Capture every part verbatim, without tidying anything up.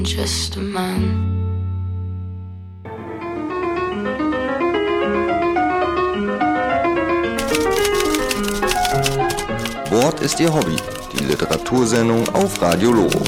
just a man. Wort ist Ihr Hobby, die Literatursendung auf Radio Loro.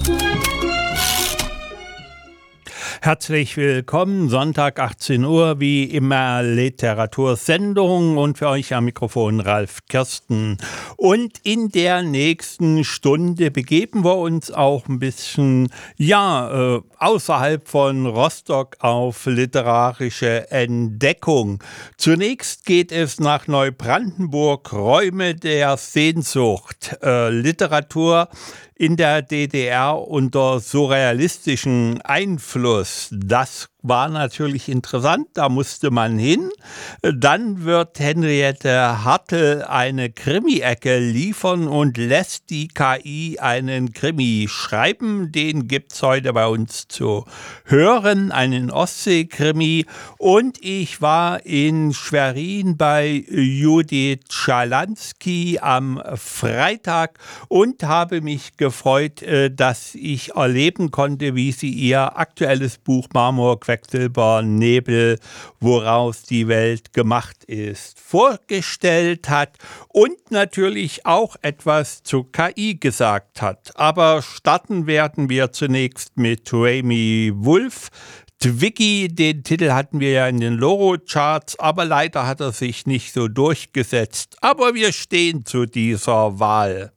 Herzlich willkommen, Sonntag achtzehn Uhr, wie immer Literatursendung und für euch am Mikrofon Ralf Kirsten. Und in der nächsten Stunde begeben wir uns auch ein bisschen, ja, äh, außerhalb von Rostock auf literarische Entdeckung. Zunächst geht es nach Neubrandenburg, Räume der Sehnsucht, äh, Literatur in der D D R unter surrealistischem Einfluss. Das war natürlich interessant, da musste man hin. Dann wird Henriette Hartl eine Krimi-Ecke liefern und lässt die K I einen Krimi schreiben. Den gibt's heute bei uns zu hören, einen Ostsee-Krimi. Und ich war in Schwerin bei Judith Schalansky am Freitag und habe mich gefreut, dass ich erleben konnte, wie sie ihr aktuelles Buch Marmor, Quecksilber, Nebel, woraus die Welt gemacht ist, vorgestellt hat und natürlich auch etwas zu K I gesagt hat. Aber starten werden wir zunächst mit Ramy Wolf. Twiggy, den Titel hatten wir ja in den Loro-Charts, aber leider hat er sich nicht so durchgesetzt. Aber wir stehen zu dieser Wahl.